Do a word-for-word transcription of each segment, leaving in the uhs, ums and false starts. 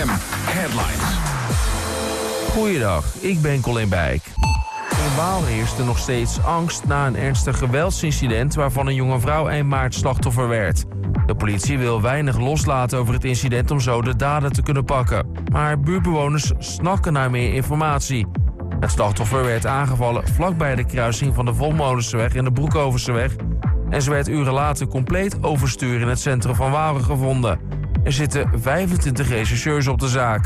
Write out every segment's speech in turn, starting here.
M. Headlines. Goeiedag, ik ben Colin Bijk. In Waal heerst er nog steeds angst na een ernstig geweldsincident waarvan een jonge vrouw eind maart slachtoffer werd. De politie wil weinig loslaten over het incident om zo de daden te kunnen pakken. Maar buurtbewoners snakken naar meer informatie. Het slachtoffer werd aangevallen vlakbij de kruising van de Volmolenseweg en de Broekhovensseweg. En ze werd uren later compleet overstuur in het centrum van Waalre gevonden. Er zitten vijfentwintig rechercheurs op de zaak.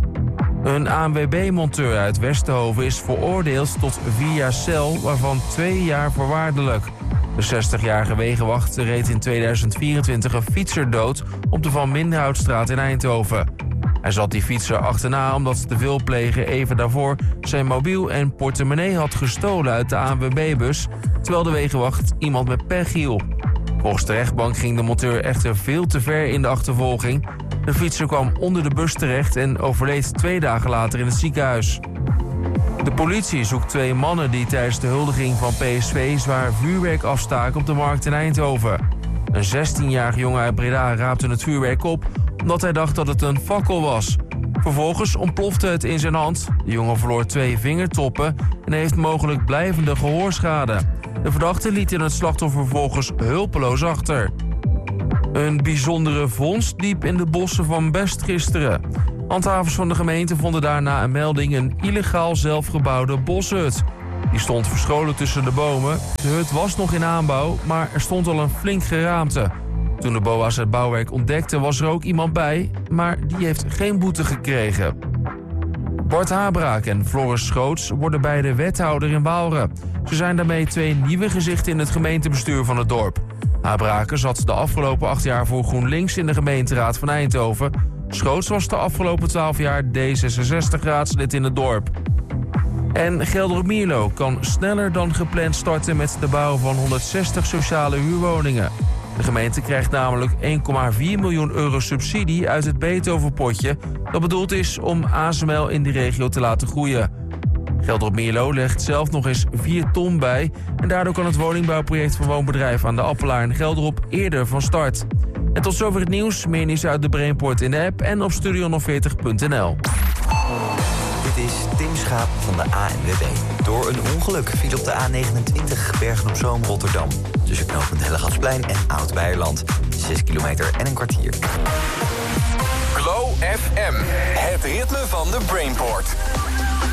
Een A N W B-monteur uit Westerhoven is veroordeeld tot vier jaar cel, waarvan twee jaar voorwaardelijk. De zestigjarige wegenwacht reed in tweeduizend vierentwintig een fietser dood op de Van Minderhoutstraat in Eindhoven. Hij zat die fietser achterna omdat de veelpleger even daarvoor zijn mobiel en portemonnee had gestolen uit de A N W B-bus, terwijl de wegenwacht iemand met pech hielp. Volgens de rechtbank ging de monteur echter veel te ver in de achtervolging. De fietser kwam onder de bus terecht en overleed twee dagen later in het ziekenhuis. De politie zoekt twee mannen die tijdens de huldiging van P S V zwaar vuurwerk afstaken op de markt in Eindhoven. Een zestienjarige jongen uit Breda raapte het vuurwerk op omdat hij dacht dat het een fakkel was. Vervolgens ontplofte het in zijn hand. De jongen verloor twee vingertoppen en heeft mogelijk blijvende gehoorschade. De verdachte liet in het slachtoffer vervolgens hulpeloos achter. Een bijzondere vondst diep in de bossen van Best gisteren. Handhavers van de gemeente vonden daarna een melding een illegaal zelfgebouwde boshut. Die stond verscholen tussen de bomen. De hut was nog in aanbouw, maar er stond al een flink geraamte. Toen de B O A's het bouwwerk ontdekten was er ook iemand bij, maar die heeft geen boete gekregen. Bart Habraak en Floris Schoots worden beide wethouder in Waalre. Ze zijn daarmee twee nieuwe gezichten in het gemeentebestuur van het dorp. Habrake zat de afgelopen acht jaar voor GroenLinks in de gemeenteraad van Eindhoven. Schoots was de afgelopen twaalf jaar D zesenzestig-raadslid in het dorp. En Gelderop-Mierlo kan sneller dan gepland starten met de bouw van honderdzestig sociale huurwoningen. De gemeente krijgt namelijk één komma vier miljoen euro subsidie uit het Beethovenpotje, dat bedoeld is om A S M L in die regio te laten groeien. Gelderop-Mierlo legt zelf nog eens vier ton bij en daardoor kan het woningbouwproject van woonbedrijf aan de Appelaar in Gelderop eerder van start. En tot zover het nieuws. Meer nieuws uit de Brainport in de app en op studio honderd veertig punt n l. Dit is Tim Schaap van de A N W B. Door een ongeluk viel op de A negenentwintig Bergen-op-Zoom Rotterdam. Tussen knooppunt Hellegatsplein en Oud-Beierland. zes kilometer en een kwartier. Glow F M. Het ritme van de Brainport.